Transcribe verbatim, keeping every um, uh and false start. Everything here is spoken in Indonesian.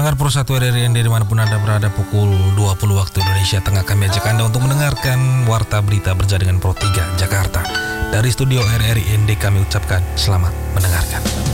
Pendengar Pro satu R R I N D dimanapun Anda berada, pukul dua puluh waktu Indonesia Tengah kami ajak Anda untuk mendengarkan Warta Berita Berjaringan Pro tiga Jakarta. Dari studio R R I N D kami ucapkan selamat mendengarkan.